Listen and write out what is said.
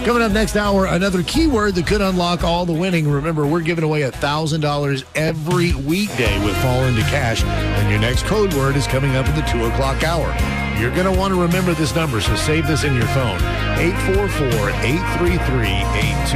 Coming up next hour, another keyword that could unlock all the winning. Remember, we're giving away $1,000 every weekday with Fall Into Cash. And your next code word is coming up at the 2 o'clock hour. You're going to want to remember this number, so save this in your phone. 844-833-8255.